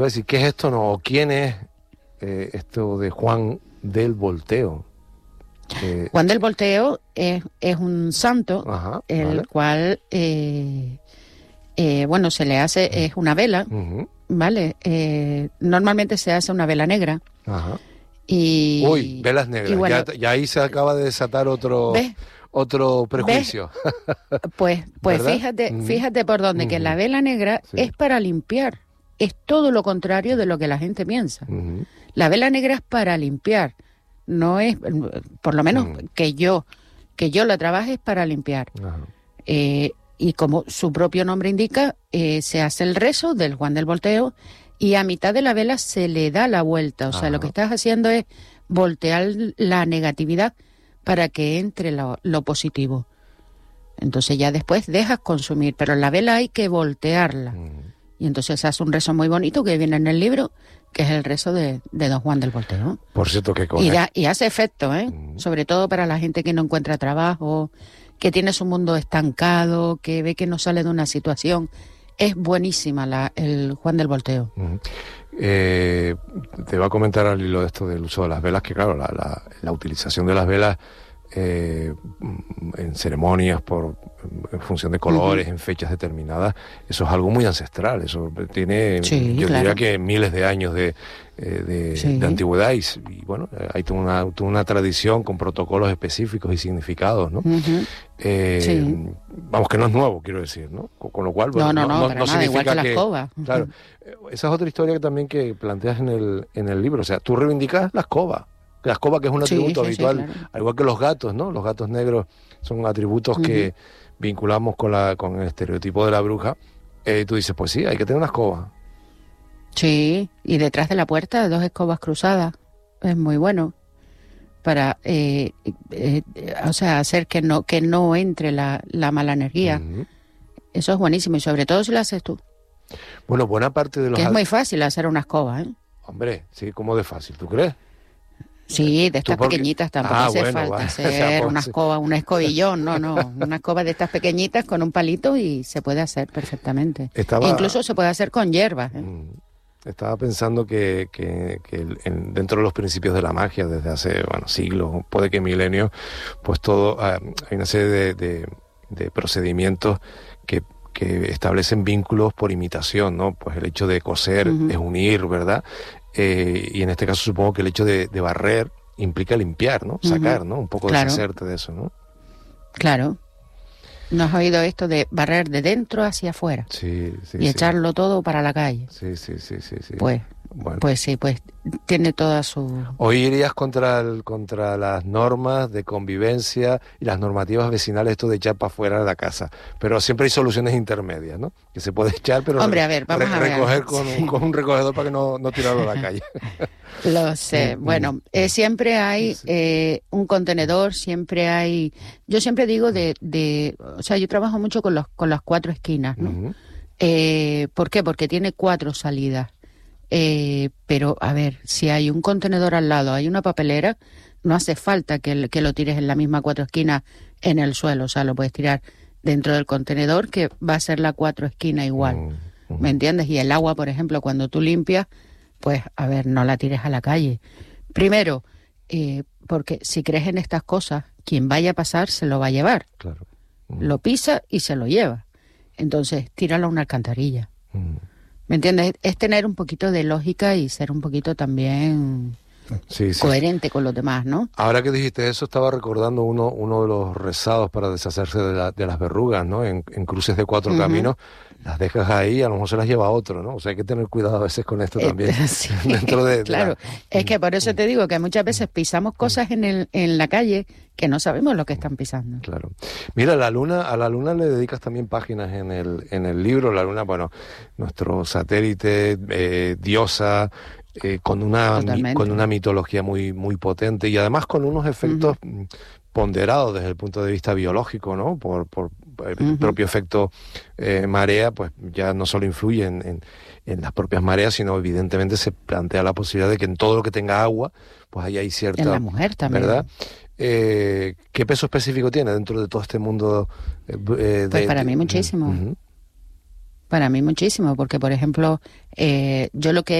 decir, ¿qué es esto? No? ¿Quién es esto de Juan del Volteo? Juan del Volteo es un santo, Ajá, el vale. cual, bueno, se le hace, es una vela, Uh-huh. ¿vale? Normalmente se hace una vela negra. Ajá. Y, Uy, velas negras. y bueno, Ya ahí se acaba de desatar ¿ves? otro prejuicio. Pues ¿Verdad? fíjate por dónde, que la vela negra Sí. es para limpiar. Es todo lo contrario de lo que la gente piensa. Uh-huh. La vela negra es para limpiar. No es, por lo menos que yo la trabaje, es para limpiar. Ajá. Y como su propio nombre indica, se hace el rezo del Juan del Volteo y a mitad de la vela se le da la vuelta. O sea, lo que estás haciendo es voltear la negatividad para que entre lo positivo. Entonces ya después dejas consumir, pero la vela hay que voltearla. Y entonces se hace un rezo muy bonito que viene en el libro, que es el rezo de don Juan del Volteo. Por cierto, que y hace efecto, sobre todo para la gente que no encuentra trabajo, que tiene su mundo estancado, que ve que no sale de una situación. Es buenísima el Juan del Volteo. Te voy a comentar al hilo de esto del uso de las velas, que claro, la utilización de las velas en ceremonias en función de colores, en fechas determinadas, eso es algo muy ancestral. Eso tiene, yo diría que miles de años de antigüedad, y bueno, hay toda una tradición con protocolos específicos y significados, ¿no? Vamos, que no es nuevo, quiero decir, ¿no? Con lo cual, bueno, no significa igual que la escoba. Claro, esa es otra historia que planteas en el libro. O sea, tú reivindicas la escoba, que es un atributo habitual, claro. Al igual que los gatos, ¿no? Los gatos negros son atributos que vinculamos con el estereotipo de la bruja. Tú dices, pues sí, hay que tener una escoba. Sí, y detrás de la puerta 2 escobas cruzadas. Es muy bueno para, o sea, hacer que no entre la mala energía. Eso es buenísimo, y sobre todo si lo haces tú. Bueno, buena parte de los... Que es muy fácil hacer una escoba, ¿eh? Hombre, sí, ¿cómo de fácil? ¿Tú crees? Sí, de estas pequeñitas tampoco hace falta hacer una escoba, un escobillón, no, una escoba de estas pequeñitas con un palito y se puede hacer perfectamente. Incluso se puede hacer con hierbas, ¿eh? Estaba pensando que dentro de los principios de la magia, desde hace siglos, puede que milenios, pues hay una serie de procedimientos que establecen vínculos por imitación, ¿no? Pues el hecho de coser es unir, ¿verdad? Y en este caso supongo que el hecho de barrer implica limpiar, ¿no? Sacar, ¿no? Un poco deshacerte de eso, ¿no? Claro. ¿No has oído esto de barrer de dentro hacia afuera? Sí. Y echarlo todo para la calle. Sí. Pues sí, pues tiene toda su... Hoy irías contra las normas de convivencia y las normativas vecinales, esto de echar para afuera de la casa. Pero siempre hay soluciones intermedias, ¿no? Que se puede echar, pero hombre, a ver, vamos a recoger con un recogedor para que no tirarlo a la calle. Lo sé. Bueno, siempre hay un contenedor, siempre hay... Yo siempre digo o sea, yo trabajo mucho con las 4 esquinas, ¿no? ¿Por qué? Porque tiene 4 salidas. Pero, a ver, si hay un contenedor al lado, hay una papelera, no hace falta que lo tires en la misma 4 esquinas en el suelo. O sea, lo puedes tirar dentro del contenedor, que va a ser la 4 esquinas igual. ¿Me entiendes? Y el agua, por ejemplo, cuando tú limpias, pues, a ver, no la tires a la calle. Primero, porque si crees en estas cosas, quien vaya a pasar se lo va a llevar. Claro. Lo pisa y se lo lleva. Entonces, tíralo a una alcantarilla. ¿Me entiendes? Es tener un poquito de lógica y ser un poquito también coherente con los demás, ¿no? Ahora que dijiste eso, estaba recordando uno de los rezados para deshacerse de las verrugas, ¿no? En cruces de 4 caminos, las dejas ahí, a lo mejor se las lleva otro, ¿no? O sea, hay que tener cuidado a veces con esto también. Sí, dentro claro. Es que por eso te digo que muchas veces pisamos cosas en la calle que no sabemos lo que están pisando. Claro. Mira, a la luna le dedicas también páginas en el libro. La luna, bueno, nuestro satélite, diosa, con una mitología muy, muy potente, y además con unos efectos ponderados desde el punto de vista biológico, ¿no? Por el propio efecto marea, pues ya no solo influye en las propias mareas, sino evidentemente se plantea la posibilidad de que en todo lo que tenga agua, pues ahí hay cierta... En la mujer también. ¿Verdad? ¿Qué peso específico tiene dentro de todo este mundo? Pues para mí muchísimo. Para mí muchísimo, porque por ejemplo, yo lo que